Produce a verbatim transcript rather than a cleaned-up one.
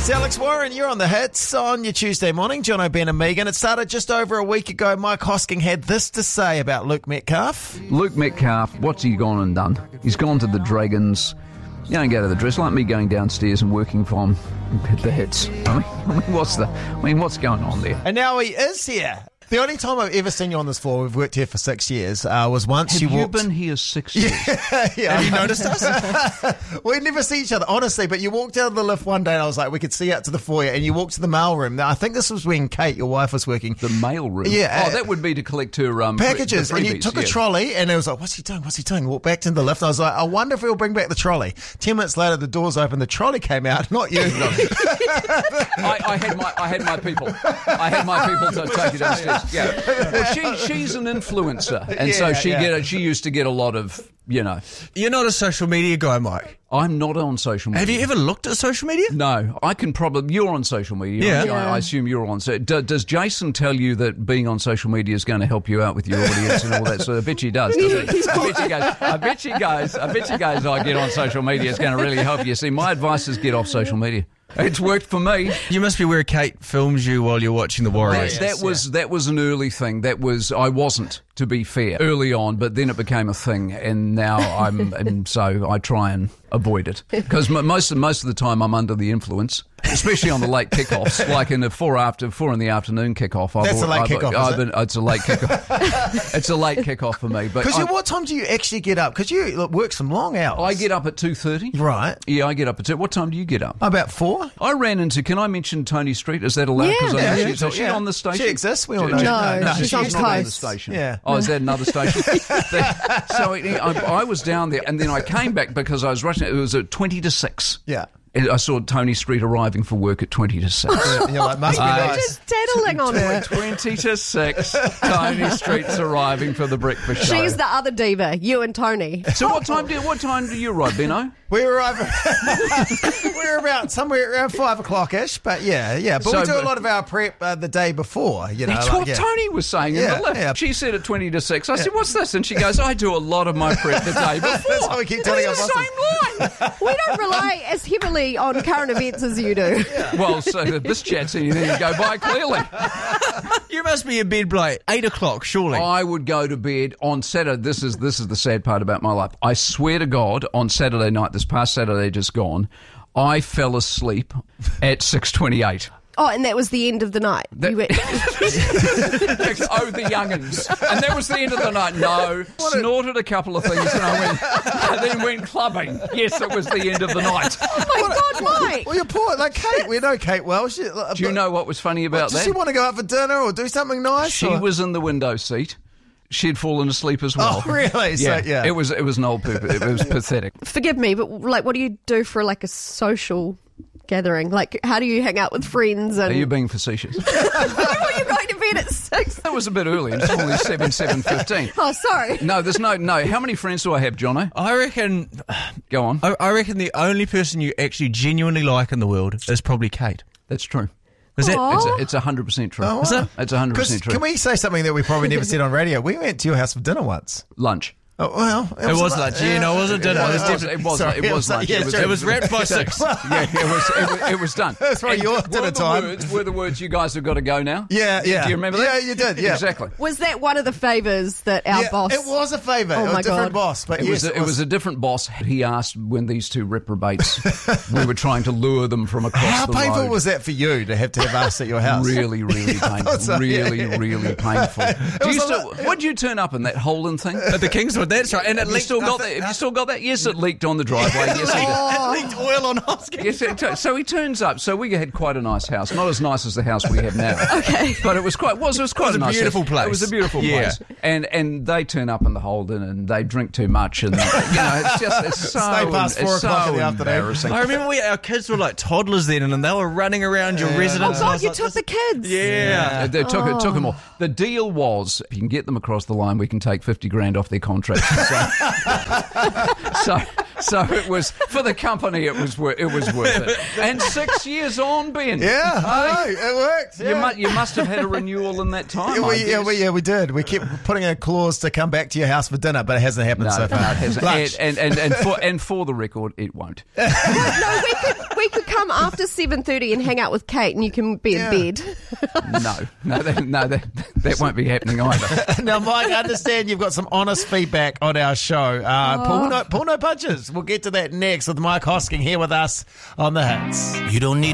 It's Alex Warren, you're on the hits on your Tuesday morning. John O'Ben and Megan. It started just over a week ago. Mike Hosking had this to say about Luke Metcalf. Luke Metcalf, what's he gone and done? He's gone to the Dragons. You don't go to the dress like me going downstairs and working from the hits. I mean, I mean, what's the? I mean, what's going on there? And now he is here. The only time I've ever seen you on this floor, we've worked here for six years, uh, was once Have you you walked... been here six years? Yeah, yeah. Have you noticed us? We never see each other, honestly, but you walked out of the lift one day and I was like, we could see out to the foyer, and you walked to the mail room. Now, I think this was when Kate, your wife, was working. The mail room? Yeah. Oh, that would be to collect her um, packages. Pre- and you freebies, took yeah. a trolley and it was like, what's he doing? What's he doing? Walked back to the lift. I was like, I wonder if he'll bring back the trolley. Ten minutes later, the doors opened, the trolley came out, not you. I, I had my I had my people. I had my people to take it downstairs. Yeah. Well, she she's an influencer, and Yeah, so she yeah. get she used to get a lot of, you know. You're not a social media guy, Mike. I'm not on social media. Have you ever looked at social media? No, I can probably. You're on social media. Yeah. I, Yeah. I assume you're on. So, do, does Jason tell you that being on social media is going to help you out with your audience and all that? So I bet he does. Doesn't he? I bet he goes. I bet he goes. I bet he goes. I get on social media. It's going to really help you. See, my advice is get off social media. It's worked for me. You must be where Kate films you while you're watching the Warriors. That, that was that was an early thing. That was I wasn't, to be fair, early on, but then it became a thing, and now I'm, and so I try and avoid it because most most of the time I'm under the influence, especially on the late kickoffs, like in the four after four in the afternoon kickoff. I've That's a late I've, kickoff, I've is been, it's a late kickoff. It's a late kickoff for me. But Because I, what time do you actually get up? Because you look, work some long hours. I get up at two thirty. Right. Yeah, I get up at two. What time do you get up? About four? I ran into. Can I mention Tony Street? Is that allowed? Yeah. 'Cause I know Yeah, she's, yeah. is she Yeah. on the station? She exists, we all She- know. she- No, No, she's on she's not on the coast. station. Yeah. Oh, is that another station? so I, I was down there, and then I came back because I was rushing. It was at twenty to six. Yeah. And I saw Tony Street arriving for work at twenty to six. And you're like, must be Uh, nice. Just daddling on her. twenty to six, Tony Street's arriving for the breakfast show. She's the other diva, you and Tony. So what time do what time do you arrive, Benno? We arrive. We're about somewhere around five o'clock ish, but yeah, yeah. But So, we do a but- lot of our prep uh, the day before. You know, That's like, what yeah. Tony was saying in Yeah, the lift. yeah. She said at twenty to six. I said, "What's this?" And she goes, "I do a lot of my prep the day before." That's how we keep telling It's our the bosses. same line. We don't rely as heavily on current events as you do. Well, so this chat's anything to go by, clearly. You must be in bed by like eight o'clock, surely. I would go to bed on Saturday. This is this is the sad part about my life. I swear to God, on Saturday night, this past Saturday just gone, I fell asleep at six twenty-eight. Oh, and that was the end of the night. That- You went- Oh, the young'uns. And that was the end of the night. No, snorted a couple of things and I went, and then went clubbing. Yes, it was the end of the night. oh my God, Mike! Well, you're poor. Like Kate, we know Kate well. She, uh, Do you know what was funny about Does that? she want to go out for dinner or do something nice? She or? was in the window seat. She'd fallen asleep as well. Oh, really? So, Yeah, yeah. It was it was an old poop. It was pathetic. Forgive me, but like, what do you do for like a social gathering? Like, how do you hang out with friends? And Are you being facetious? oh, you're going to bed at six. That was a bit early. It's only seven, seven fifteen. Oh, sorry. No, there's no no. How many friends do I have, Jono? I reckon. Go on. I, I reckon the only person you actually genuinely like in the world is probably Kate. That's true. Is that? Aw. It's a, it's a hundred percent true. Oh, wow. Is it? It's a hundred 'Cause percent true. Can we say something that we probably never said on radio? We went to your house for dinner once. Lunch. Oh, well, It was lunch. Yeah, no, it wasn't dinner. It It was, was it was, definitely- it was, Sorry, it was lunch. yeah, it, was, sure. It was wrapped by six. Yeah, it was, it was, it was done. That's right, And your were dinner the time. Words, were the words you guys have got to go now? Yeah, yeah. Do you remember that? Yeah, you did, yeah. Exactly. Was that one of the favours that our Yeah, boss? It was a favour. Oh it was my a different God. boss, but It, yes, was a, it was a different boss. He asked when these two reprobates, we were trying to lure them from across How the painful road. was that for you to have to have us at your house? Really, really painful. so, yeah, really, yeah. really painful. Do was you a still, lot- what did you turn up in that Holden thing? At the Kingswood, that's right. And it Have you leaked. still got that? Have you still got that? Yes, it leaked on the driveway. Yes, it did. It leaked oil on Hosking. Yes, it t- so he turns up. So we had quite a nice house, not as nice as the house we have now. Okay, but it was quite was it was quite was a nice beautiful house. place. It was a beautiful Yeah. place, and and they turn up in the Holden and they drink too much, and you know it's just it's so Stay past four it's o'clock so in the afternoon. embarrassing. I remember we, our kids were like toddlers then, and they were running around your residence. Oh and I God, was you like, took this- the kids. Yeah. Uh, they took it took them all. The deal was, if you can get them across the line, we can take fifty grand off their contract. So, so, so it was for the company. It was wor- it was worth it. And six years on, Ben. Yeah, I know, it worked. You, yeah. mu- you must have had a renewal in that time. Yeah, I we, yeah, guess. we, yeah, we did. We kept putting a clause to come back to your house for dinner, but it hasn't happened No, so far. no, it hasn't. Lunch. And, and, and, and, for, and for the record, it won't. No, we could we could come come after seven thirty and hang out with Kate and you can be Yeah. in bed. No, no, that, no, that, that won't be happening either. Now, Mike, I understand you've got some honest feedback on our show. Uh, Pull no, pull no punches. We'll get to that next with Mike Hosking here with us on The Hits. You don't need